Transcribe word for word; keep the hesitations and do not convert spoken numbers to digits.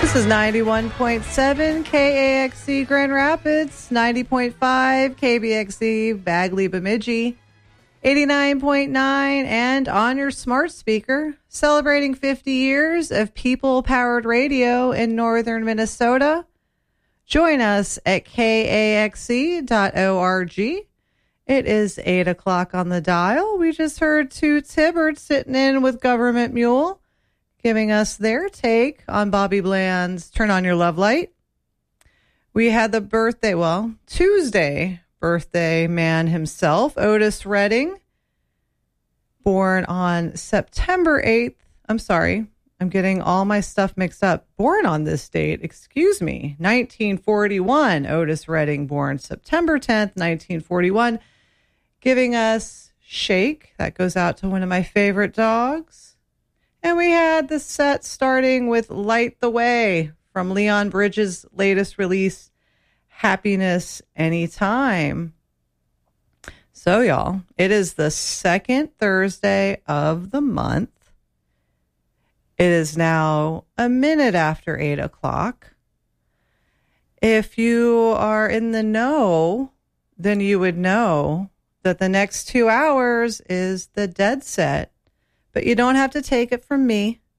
This is ninety-one point seven K A X C Grand Rapids, ninety point five K B X C Bagley Bemidji, eighty-nine point nine, and on your smart speaker, celebrating fifty years of people-powered radio in northern Minnesota. Join us at K A X C dot org. It is eight o'clock on the dial. We just heard Toots Hibbert sitting in with Government Mule, giving us their take on Bobby Bland's Turn On Your Love Light. We had the birthday, well, Tuesday birthday man himself, Otis Redding, born on September eighth. I'm sorry, I'm getting all my stuff mixed up. Born on this date, excuse me, nineteen forty-one. Otis Redding, born September tenth, nineteen forty-one, giving us Shake. That goes out to one of my favorite dogs. And we had the set starting with Light the Way from Leon Bridges' latest release, Happiness Anytime. So, y'all, it is the second Thursday of the month. It is now a minute after eight o'clock. If you are in the know, then you would know that the next two hours is the Dead Set. But you don't have to take it from me.